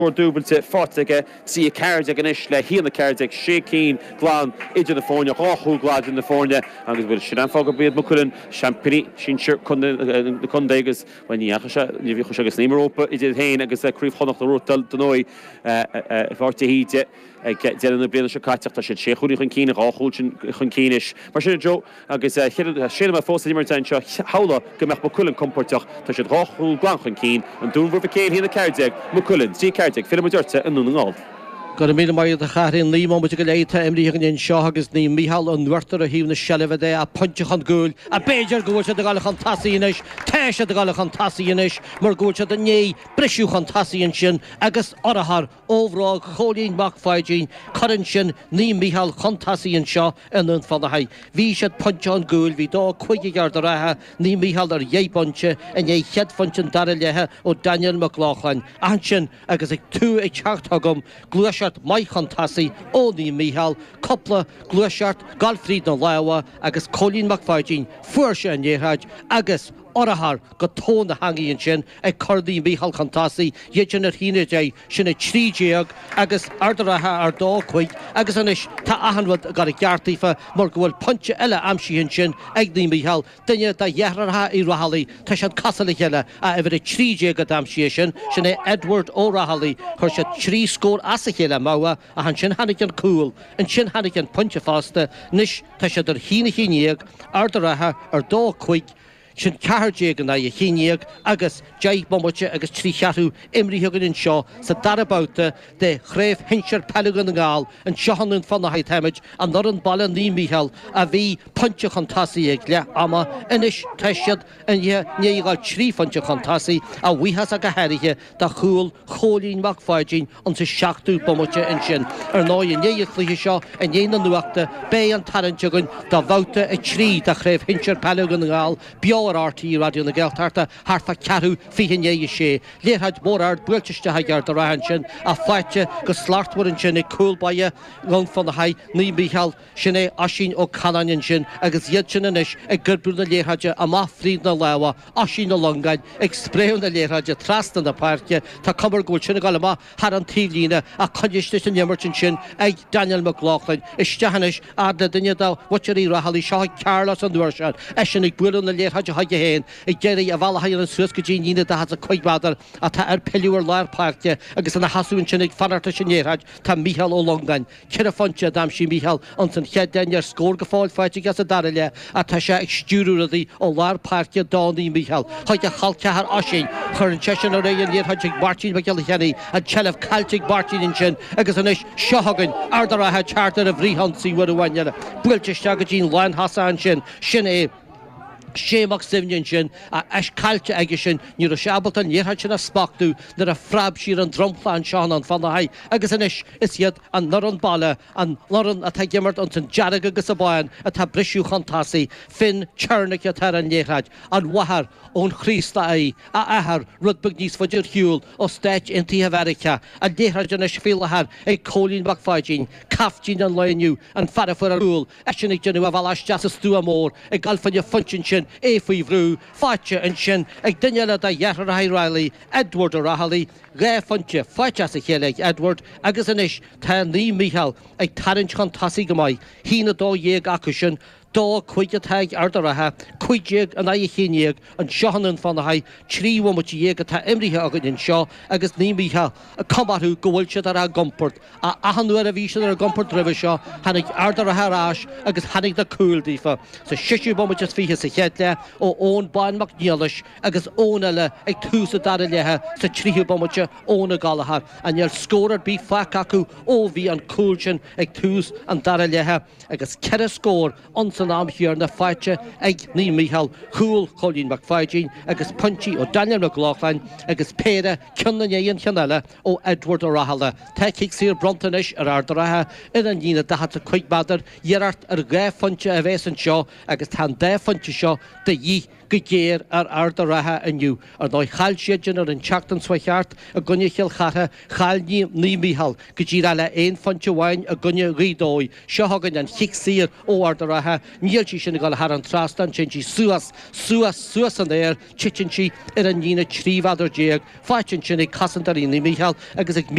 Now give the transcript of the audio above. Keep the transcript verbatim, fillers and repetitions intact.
dúbailte fáteige sí cairde gan is le híanana cairde sé cín glán idir na fórne ráthú gláid in na fórne agus bfuil sin an fága bíad mo chuann champagne sin chundégus bhaícha se ní bhí chu agus ní Europa idir héin agus críomh chonacht rútal donóid bhharrta híide deanna bliana se caiiteach tá sé sé chuúí chun cíine ráthúil chun cíis. Mar sinna Jo agus séna fósa immartein seo hála go meach mo chulann comporteach tá sé ráthúil glán chun cín an dúnmhór céin híanana cairdeag mo chulann sí cairdeag fi dúirte an núna ngáil. Got a mí mai a charin lí mo go léite imrí an seo agus ní Míhall an nuirtar a híomna sellhde a pointechan gúil a béidir gúte de galachan tasíis, teise de galachan tasíis, mar gúte a né brisisiúchan tasíonn sin agus orthar óhrá cholín macfáidín chuann sin ní Míhall chutasíonn seo an an fannahaid. Bhí sé pointán gúil hí dá chuigeart a rathe ní Míhall ar dhébonte a é cheadfontin dar lethe ó Daniel McLaughlin. An sin agus ag tú ag teachthagam glúis mai chantasi ó ní Míhall, coppla glúisiart Galfríd na Láha agus Colleen McFadden fuair sé an dhéráid agus orthar go tóna hangaíonn sin ag cordaí Míhall chantasi dhéidir ar híine dé sinna trídéag agus ardarathe ar dá chuig agus anis tá ahanmhad gar a geartífa mar go bhfuil ponte eile amsíonn sin ag ní Míhall duine tá dhearartha i Rathalaí tá sé casala chéile a bhfuir trídéag a damsí sin sin é Edward ó Rathalaí chuir sé trí scór as a chéile máha a han sin hanig an cúil an sin hanig an ponte fásta nis tá sé ar híine chéineag ardarathe ar dá chuig sin ceardé gan na chéineag agus deich bombate agus trí cheatú imríthagan in seo sa darabáta de chréibh hinsear pegan na gáil an seohanún fannahaid teimiid an nar an ball ní Míhall a bhí ponte chantasaí ag le ama inis teisiad an néáil trí ponte chantasaí a bhuihas a go heirithe de chuúil Colleen McFadden an sa seachtú bombate in sin ar ná in néochlíthe seo a dhéana nuachta bé an tarantegann dá bhauta a trí de chréibh hinsear pegan na gáil beá R T radio na Gaeltarta harfa ceatú fihinné sé. Léirhaid mórard builteiste haigeart a rahan sin a fáite go slartmórin sin é coolbaie gan fan na haid ní Míhall sin é asín ó Cananin sin agus iad sin inis ag gurbrú na léirhaide a máfríd na Láha asín na Longaid ag spréú na léirhaide trastan na páirce tá cumar gúil sinna gal má har an tílína a chuiste an jemmertin sin ag Daniel McLaughlin istehanis a de duine dá watcharí Rathalaí seo Carlos an dúirsead e sin ag buú na léirhaide haige héin ag géirí a bhhaile an suas go dín díine has a chuigbádar a tá ar peúir leirpáirte agus anna hasún sin ag fanarta sin néráid tá Míhall ó Longain. Ceir a fonte dam sí Míhall an san cheaddain ar scór go fáil fáite gas a darile a tá sé ag stúrúí ó leirpáirce dáí Míhall. Chaid a chalcethar asín chur an tesin a réon níorthaid ag Bartín be geala cheannaí a teileh caiilteigh Bartín in sin agus anis seohagann ardarathe chartar a bhríhansaí war a bhainile. Builteiste go dín lein hasán sin sin é séach simnin sin a eis caiilte aige sin ní a seabalta níorthaid sin a spachú nar a freab sír an dromláin seán an fannahaid agus inis is iad an nar an balle an loran a tá gimmart an san dearag agus a báin a tá brisisiú chantasaí fin tearnach a tar an néorthaid an wahar ón chrísta é a ahar rudbeg níos faidir hiúil ó stéit intí America a déhraid an is féalahar ag Colleen McFadden caftín an leiniu an farafur a rúil e sin ag genú a bhhalas deas a stú a mór ag galfanne funtin sin é faoi bhrú fáite an sin ag duine a dhearar a Rathalaí Edward ó Rathalaí ré fonte fáite a chéile ag Edward agus inis tá ní Míhall ag tarint chantasaí go maiid hína dó dhéag acu sin dá chuige teag ardarathe chuideag an é chéineag an seohanún fannahaid tríhmati dhéag a tá imrithe agad in seo agus ní Míhall a combatú gohfuilse ar a gomport a ahanúar a bhí sin ar a gomport rih seo hanig ardarathe rás agus hanig na cúildífa sa siisiú bomatas fihe sa cheadle ó ón bain macníalis agus ónile ag túsa dar lethe sa tríú bomate óna galahar an neall scórar bí faic acu ó bhí an cúilsin ag tús an dar lethe agus ceire scór an san am hiar na fáite ag ní Míhall chúil Colleen McFadden agus punchi ó Daniel McLaughlin agus péire cunna éon cheanile ó Edward ó Rathalaí. Tá cic sír brontanis ar ardarathe in an dína de hat a chuigbadar dhearart ar gá fonte a bhés an seo agus tá dé fonte seo de dhí go géir ar ardarathe aniu ar ná chail siad ar an teachtan swacheart a gunne cheil chathe chail ní ní Míhall go dtí eile éon fonte bhain a gunne rídóid seo hagann an chic sír ó ardarathe níl sin gáil har an trastan sin suas suas suas an éir chitin si ar an nína tríhhadar déag fáin sinna casantarí Michael agus ag